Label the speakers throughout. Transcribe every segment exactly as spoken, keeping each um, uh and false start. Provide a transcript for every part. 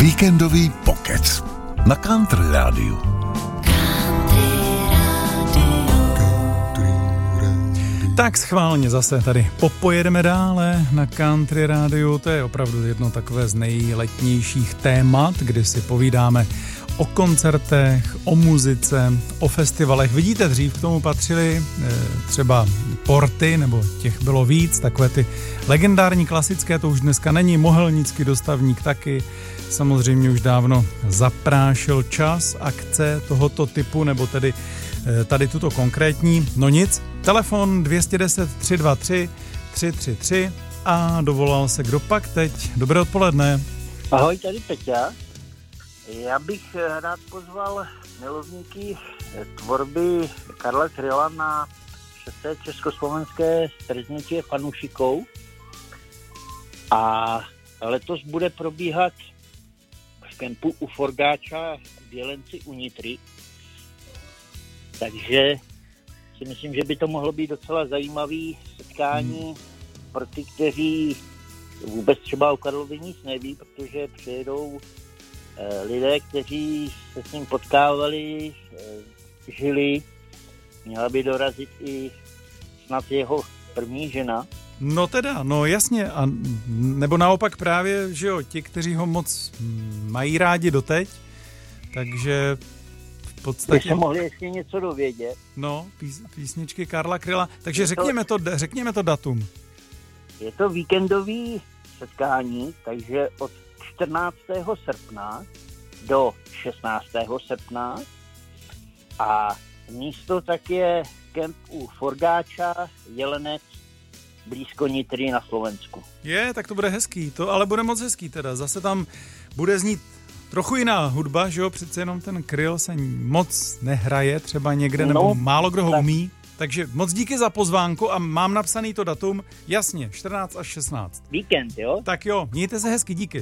Speaker 1: Víkendový pokec na Country Rádiu.
Speaker 2: Tak schválně zase tady popojedeme dále na Country Rádiu. To je opravdu jedno takové z nejletnějších témat, kdy si povídáme o koncertech, o muzice, o festivalech. Vidíte, dřív k tomu patřily třeba porty, nebo těch bylo víc, takové ty legendární klasické, to už dneska není, Mohelnický dostavník taky. Samozřejmě už dávno zaprášil čas akce tohoto typu, nebo tedy tady tuto konkrétní. No nic, telefon dvě jedna nula tři dva tři tři tři tři a dovolal se kdo pak teď. Dobré odpoledne.
Speaker 3: Ahoj, tady Peťa. Já bych rád pozval milovníky tvorby Karla Kryla na šesté československé střetnutí fanoušiků. A letos bude probíhat v kempu u Forgáča v Jelenci u Nitry. Takže si myslím, že by to mohlo být docela zajímavý setkání hmm. pro ty, kteří vůbec třeba o Karlovi nic neví, protože přijedou eh, lidé, kteří se s ním potkávali, eh, žili. Měla by dorazit i snad jeho první žena.
Speaker 2: No teda, no jasně, a nebo naopak právě, že jo, ti, kteří ho moc mají rádi doteď, takže v podstatě...
Speaker 3: By se mohli ještě něco dovědět.
Speaker 2: No, pís, písničky Karla Kryla, takže řekněme to, řekněme to datum.
Speaker 3: Je to víkendový setkání, takže od čtrnáctého srpna do šestnáctého srpna a místo tak je kemp u Forgáča, Jelenec, blízko Nitry na Slovensku.
Speaker 2: Je, tak to bude hezký, to ale bude moc hezký teda, zase tam bude znít trochu jiná hudba, že jo, přece jenom ten Kryl se moc nehraje třeba někde, nebo no, málo kdo ho tak umí, takže moc díky za pozvánku a mám napsaný to datum, jasně, čtrnáct až šestnáct.
Speaker 3: Víkend, jo?
Speaker 2: Tak jo, mějte se hezky, díky.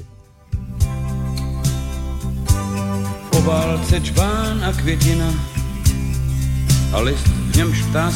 Speaker 4: Po válce čván a květina a list, v němž ptás